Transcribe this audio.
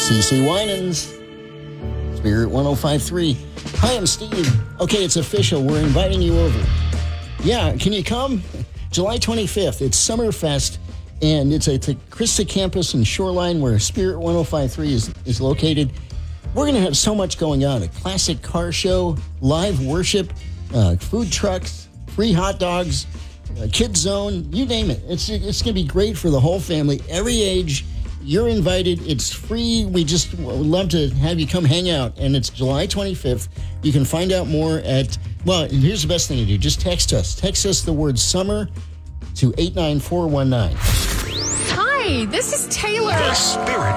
CC Winans, Spirit 105.3. Hi, I'm Steve. Okay, it's official. We're inviting you over. Yeah, can you come? July 25th. It's Summerfest, and it's at the Krista campus in Shoreline where Spirit 105.3 is located. We're going to have so much going on. A classic car show, live worship, food trucks, free hot dogs, kids zone, you name it. It's going to be great for the whole family, every age. You're invited. It's free. We just would love to have you come hang out. And it's July 25th. You can find out more at, well, here's the best thing to do. Just text us. Text us the word summer to 89419. Hi, this is Taylor. The Spirit